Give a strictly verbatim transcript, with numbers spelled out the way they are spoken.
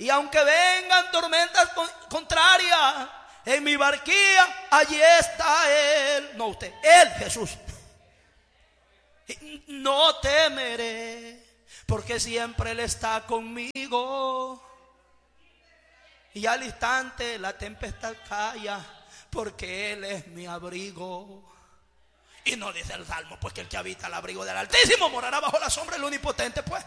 Y aunque vengan tormentas contrarias, en mi barquilla, allí está Él. No usted, Él, Jesús. No temeré, porque siempre Él está conmigo. Y al instante la tempestad calla, porque Él es mi abrigo. Y no dice el Salmo, pues que el que habita al abrigo del Altísimo morará bajo la sombra del Omnipotente, pues.